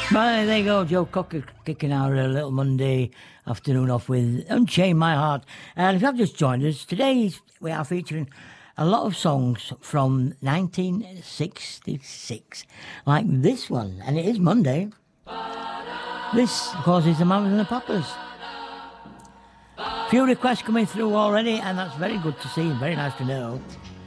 Right, there you go, Joe Cocker kicking our little Monday afternoon off with Unchain My Heart. And if you have just joined us, today we are featuring a lot of songs from 1966, like this one, and it is Monday. This, of course, is the Mamas and the Papas. Few requests coming through already, and that's very good to see, very nice to know.